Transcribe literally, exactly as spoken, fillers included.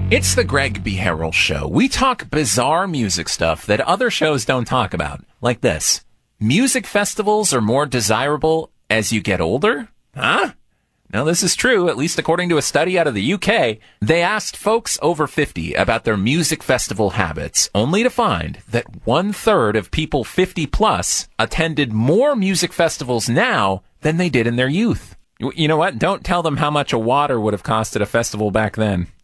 It's the Greg B. Harrell Show. We talk bizarre music stuff that other shows don't talk about, like this. Music festivals are more desirable as you get older? Huh? Now, this is true, at least according to a study out of the U K. They asked folks over fifty about their music festival habits, only to find that one-third of people fifty plus attended more music festivals now than they did in their youth. You know what? Don't tell them how much a water would have cost at a festival back then.